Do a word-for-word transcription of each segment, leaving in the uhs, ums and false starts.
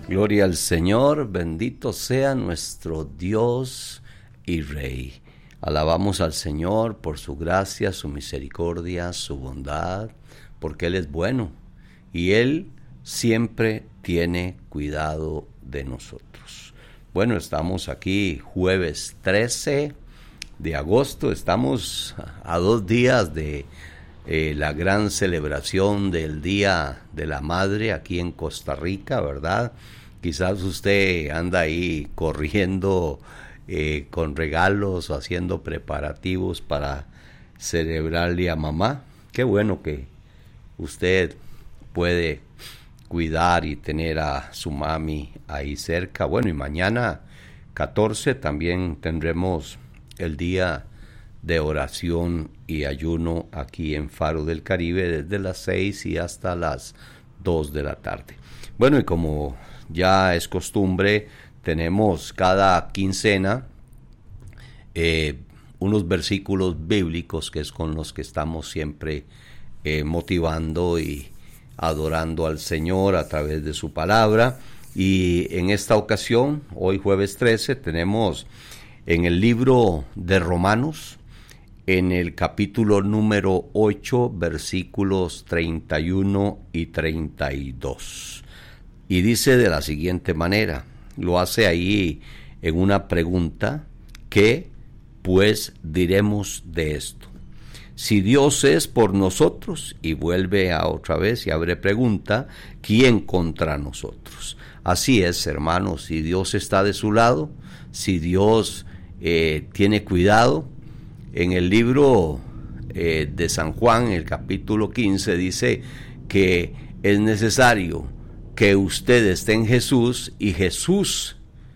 Gloria al Señor, bendito sea nuestro Dios y Rey. Alabamos al Señor por su gracia, su misericordia, su bondad, porque Él es bueno y Él siempre tiene cuidado de nosotros. Bueno, estamos aquí jueves trece de agosto, estamos a dos días de eh, la gran celebración del Día de la Madre aquí en Costa Rica, ¿verdad? Quizás usted anda ahí corriendo eh, con regalos o haciendo preparativos para celebrarle a mamá. Qué bueno que usted puede cuidar y tener a su mami ahí cerca. Bueno, y mañana catorce también tendremos el día de oración y ayuno aquí en Faro del Caribe desde las seis y hasta las dos de la tarde. Bueno, y como ya es costumbre, tenemos cada quincena eh, unos versículos bíblicos que es con los que estamos siempre eh, motivando y adorando al Señor a través de su palabra. Y en esta ocasión, hoy jueves trece, tenemos en el libro de Romanos, en el capítulo número ocho, versículos treinta y uno y treinta y dos. Y dice de la siguiente manera, lo hace ahí en una pregunta: ¿qué pues diremos de esto? Si Dios es por nosotros, y vuelve a otra vez y abre pregunta, ¿quién contra nosotros? Así es, hermanos, si Dios está de su lado, si Dios eh, tiene cuidado. En el libro eh, de San Juan, el capítulo quince, dice que es necesario que usted esté en Jesús y Jesús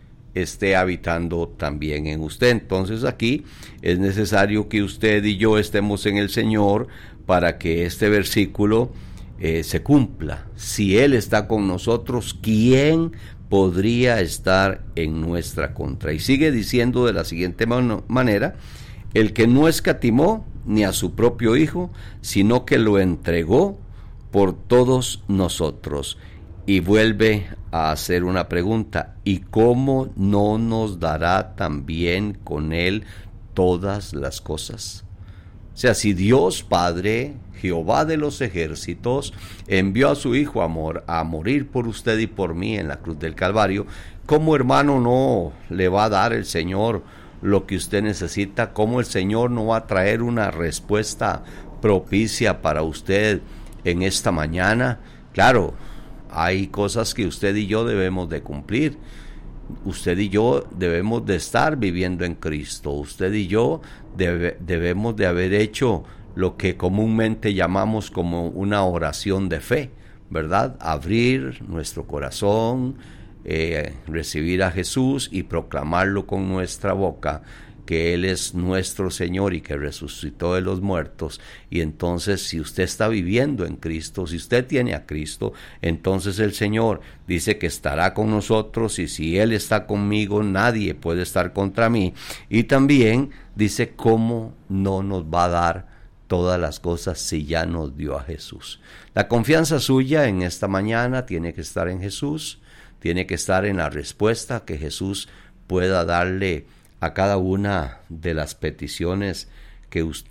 esté habitando también en usted. Entonces aquí es necesario que usted y yo estemos en el Señor para que este versículo eh, se cumpla. Si Él está con nosotros, ¿quién podría estar en nuestra contra? Y sigue diciendo de la siguiente man- manera, el que no escatimó ni a su propio Hijo, sino que lo entregó por todos nosotros. Y vuelve a hacer una pregunta: ¿y cómo no nos dará también con Él todas las cosas? O sea, si Dios Padre, Jehová de los ejércitos, envió a su Hijo a, mor- a morir por usted y por mí en la cruz del Calvario, ¿cómo, hermano, no le va a dar el Señor lo que usted necesita? ¿Cómo el Señor no va a traer una respuesta propicia para usted en esta mañana? Claro, hay cosas que usted y yo debemos de cumplir. Usted y yo debemos de estar viviendo en Cristo. Usted y yo debe, debemos de haber hecho lo que comúnmente llamamos como una oración de fe, ¿verdad? Abrir nuestro corazón, eh, recibir a Jesús y proclamarlo con nuestra boca, que Él es nuestro Señor y que resucitó de los muertos. Y entonces, si usted está viviendo en Cristo, si usted tiene a Cristo, entonces el Señor dice que estará con nosotros, y si Él está conmigo, nadie puede estar contra mí. Y también dice cómo no nos va a dar todas las cosas si ya nos dio a Jesús. La confianza suya en esta mañana tiene que estar en Jesús, tiene que estar en la respuesta que Jesús pueda darle a cada una de las peticiones que usted,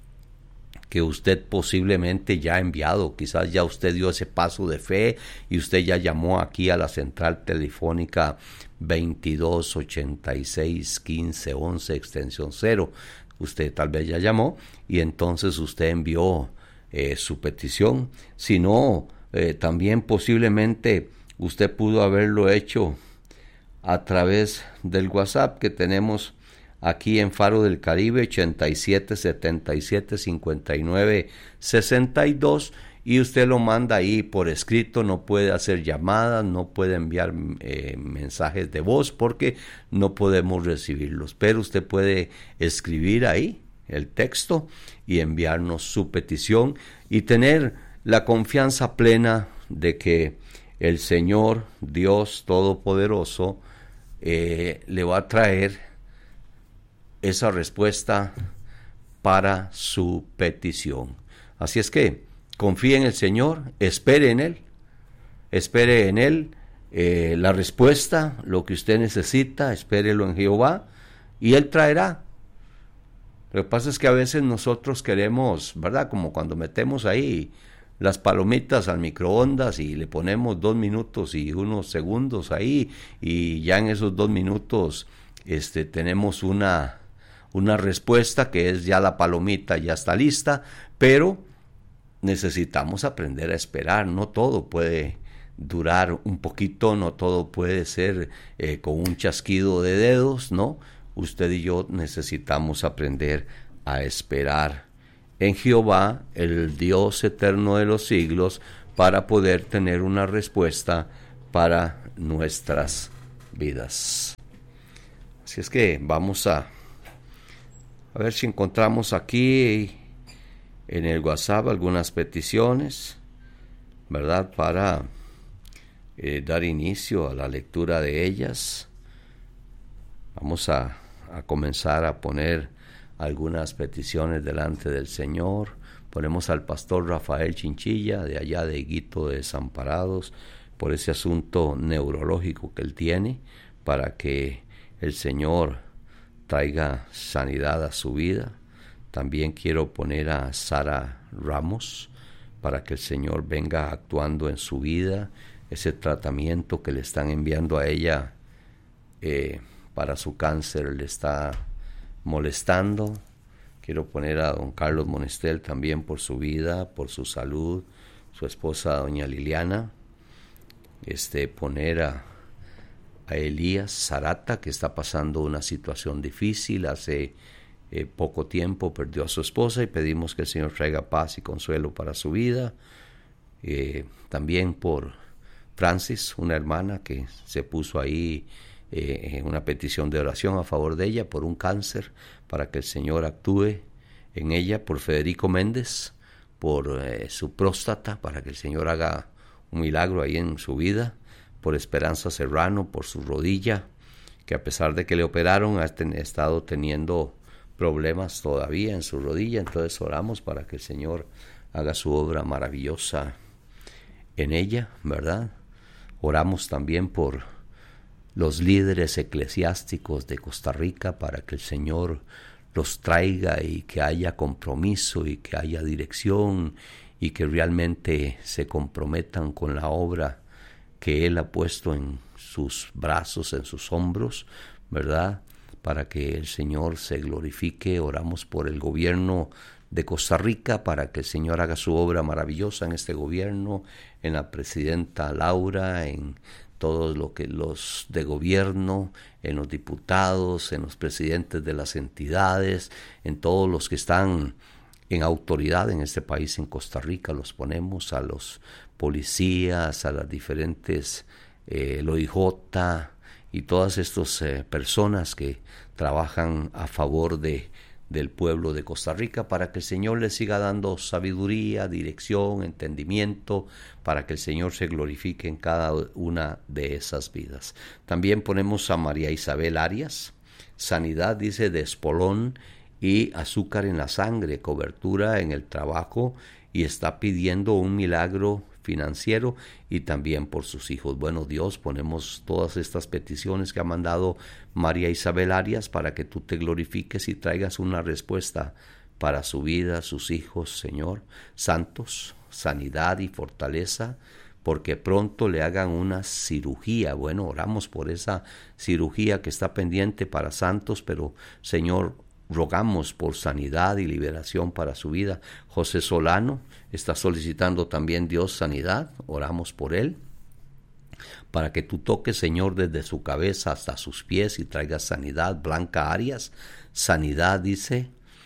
que usted posiblemente ya ha enviado. Quizás ya usted dio ese paso de fe y usted ya llamó aquí a la central telefónica veintidós ochenta y seis quince once extensión cero. Usted tal vez ya llamó y entonces usted envió eh, su petición. Si no, eh, también posiblemente usted pudo haberlo hecho a través del WhatsApp que tenemos aquí en Faro del Caribe, ochenta y siete setenta y siete cincuenta y nueve sesenta y dos, y usted lo manda ahí por escrito. No puede hacer llamadas, no puede enviar eh, mensajes de voz porque no podemos recibirlos, pero usted puede escribir ahí el texto y enviarnos su petición y tener la confianza plena de que el Señor Dios Todopoderoso eh, le va a traer esa respuesta para su petición. Así es que confíe en el Señor, espere en Él, espere en Él eh, la respuesta, lo que usted necesita, espérelo en Jehová y Él traerá. Lo que pasa es que a veces nosotros queremos, ¿verdad? Como cuando metemos ahí las palomitas al microondas y le ponemos dos minutos y unos segundos ahí, y ya en esos dos minutos este, tenemos una, una respuesta que es ya la palomita, ya está lista, pero necesitamos aprender a esperar. No todo puede durar un poquito, no todo puede ser eh, con un chasquido de dedos, ¿no? Usted y yo necesitamos aprender a esperar en Jehová, el Dios eterno de los siglos, para poder tener una respuesta para nuestras vidas. Así es que vamos a, a ver si encontramos aquí en el WhatsApp algunas peticiones, ¿verdad? Para eh, dar inicio a la lectura de ellas. Vamos a, a comenzar a poner algunas peticiones delante del Señor. Ponemos al pastor Rafael Chinchilla, de allá de Higuito de Desamparados, por ese asunto neurológico que él tiene, para que el Señor traiga sanidad a su vida. También quiero poner a Sara Ramos, para que el Señor venga actuando en su vida, ese tratamiento que le están enviando a ella eh, para su cáncer le está molestando. Quiero poner a don Carlos Monestel también por su vida, por su salud, su esposa doña Liliana, este poner a, a Elías Zarata, que está pasando una situación difícil. Hace eh, poco tiempo perdió a su esposa y pedimos que el Señor traiga paz y consuelo para su vida. Eh, también por Francis, una hermana que se puso ahí Eh, una petición de oración a favor de ella por un cáncer, para que el Señor actúe en ella. Por Federico Méndez, por eh, su próstata, para que el Señor haga un milagro ahí en su vida. Por Esperanza Serrano, por su rodilla, que a pesar de que le operaron ha ten- estado teniendo problemas todavía en su rodilla. Entonces oramos para que el Señor haga su obra maravillosa en ella, ¿verdad? Oramos también por los líderes eclesiásticos de Costa Rica, para que el Señor los traiga y que haya compromiso y que haya dirección y que realmente se comprometan con la obra que Él ha puesto en sus brazos, en sus hombros, ¿verdad? Para que el Señor se glorifique. Oramos por el gobierno de Costa Rica, para que el Señor haga su obra maravillosa en este gobierno, en la presidenta Laura, en todos lo que los de gobierno, en los diputados, en los presidentes de las entidades, en todos los que están en autoridad en este país, en Costa Rica. Los ponemos, a los policías, a las diferentes, eh, el O I J y todas estas eh, personas que trabajan a favor de del pueblo de Costa Rica, para que el Señor les siga dando sabiduría, dirección, entendimiento, para que el Señor se glorifique en cada una de esas vidas. También ponemos a María Isabel Arias, sanidad, dice, de espolón y azúcar en la sangre, cobertura en el trabajo, y está pidiendo un milagro financiero, y también por sus hijos. Bueno, Dios, ponemos todas estas peticiones que ha mandado María Isabel Arias, para que tú te glorifiques y traigas una respuesta para su vida, sus hijos, Señor. Santos, sanidad y fortaleza, porque pronto le hagan una cirugía. Bueno, oramos por esa cirugía que está pendiente para Santos, pero Señor, rogamos por sanidad y liberación para su vida. José Solano está solicitando también, Dios, sanidad. Oramos por él, para que tú toques, Señor, desde su cabeza hasta sus pies y traigas sanidad. Blanca Arias, sanidad, dice,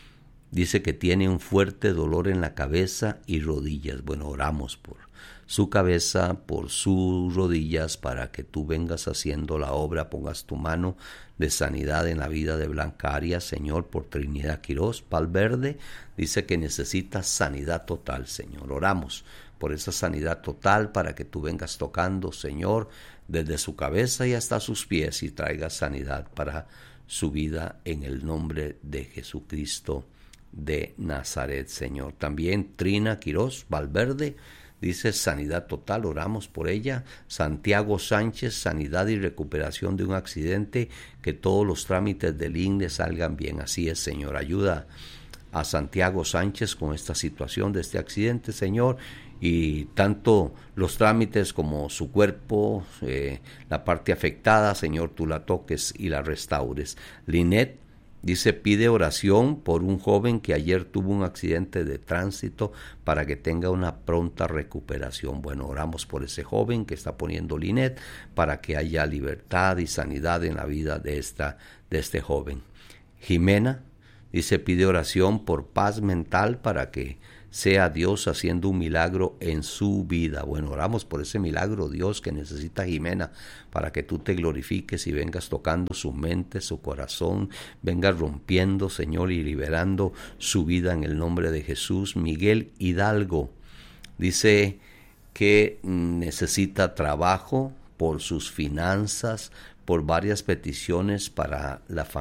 dice que tiene un fuerte dolor en la cabeza y rodillas. Bueno, oramos por su cabeza, por sus rodillas, para que tú vengas haciendo la obra, pongas tu mano de sanidad en la vida de Blanca Arias. Señor, por Trinidad Quirós Valverde, dice que necesita sanidad total, Señor. Oramos por esa sanidad total, para que tú vengas tocando, Señor, desde su cabeza y hasta sus pies, y traigas sanidad para su vida, en el nombre de Jesucristo de Nazaret, Señor. También Trina Quirós Valverde, dice sanidad total, oramos por ella. Santiago Sánchez, sanidad y recuperación de un accidente, que todos los trámites del I N D E salgan bien. Así es, Señor, ayuda a Santiago Sánchez con esta situación de este accidente, Señor, y tanto los trámites como su cuerpo, eh, la parte afectada, Señor, tú la toques y la restaures. Linet dice, pide oración por un joven que ayer tuvo un accidente de tránsito para que tenga una pronta recuperación. Bueno, oramos por ese joven que está poniendo Linet para que haya libertad y sanidad en la vida de, esta, de este joven. Jimena dice, pide oración por paz mental para que sea Dios haciendo un milagro en su vida. Bueno, oramos por ese milagro, Dios, que necesita Jimena, para que tú te glorifiques y vengas tocando su mente, su corazón, vengas rompiendo, Señor, y liberando su vida en el nombre de Jesús. Miguel Hidalgo dice que necesita trabajo por sus finanzas, por varias peticiones para la familia.